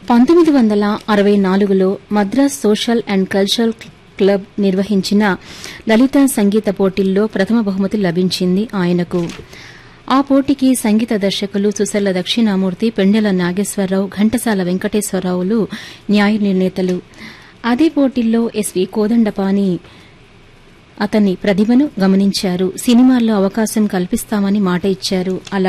1964లో Madras social and cultural club నిర్వహించిన లలిత సంగీత పోటీల్లో ప్రథమ బహుమతి లభించింది ఆయనకు. ఆ పోటీకి సంగీత దర్శకులు సుసర్ల దక్షిణామూర్తి, పెండెల నాగేశ్వరరావు, ఘంటసాల వెంకటేశ్వరరావులు న్యాయ నిర్ణేతలు. అదే పోటీల్లో ఎస్వి కోదండపాణి అతని ప్రతిభను గమనించారు. సినిమాల్లో అవకాశం కల్పిస్తామని మాట ఇచ్చారు. అలా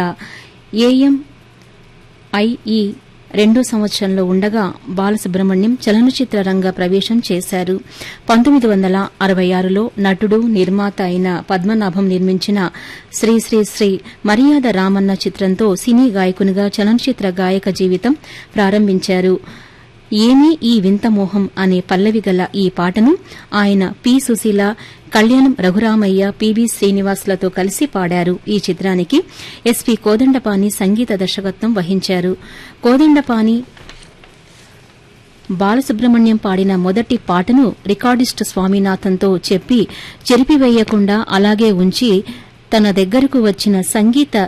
ఏఎంఐఈ 2వ సంవత్సరంలో ఉండగా బాలసుబ్రహ్మణ్యం చలనచిత్ర రంగ ప్రవేశం చేశారు. 1966లో నటుడు, నిర్మాత అయిన పద్మనాభం నిర్మించిన శ్రీ శ్రీ శ్రీ మర్యాద రామన్న చిత్రంతో సినీ గాయకునిగా చలనచిత్ర గాయక జీవితం ప్రారంభించారు. ఏమీ ఈ వింత మోహం అనే పల్లవి గల ఈ పాటను ఆయన పి. సుశీల, కళ్యాణం రఘురామయ్య, పిబి శ్రీనివాసులతో కలిసి పాడారు. ఈ చిత్రానికి ఎస్పి కోదండపాణి సంగీత దర్శకత్వం వహించారు. కోదండపాణి బాలసుబ్రహ్మణ్యం పాడిన మొదటి పాటను రికార్డిస్టు స్వామినాథన్తో చెప్పి చెరిపివేయకుండా అలాగే ఉంచి తన దగ్గరకు వచ్చిన సంగీత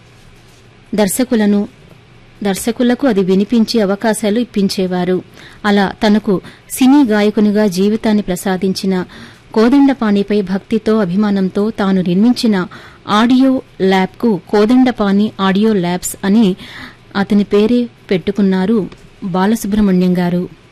దర్శకులకు అది వినిపించే అవకాశాలు ఇప్పించేవారు. అలా తనకు సినీ గాయకునిగా జీవితాన్ని ప్రసాదించిన కోదండపాణిపై భక్తితో, అభిమానంతో తాను నిర్మించిన ఆడియో ల్యాబ్కు కోదండపాణి ఆడియో ల్యాబ్స్ అని అతని పేరే పెట్టుకున్నారు బాలసుబ్రహ్మణ్యం గారు.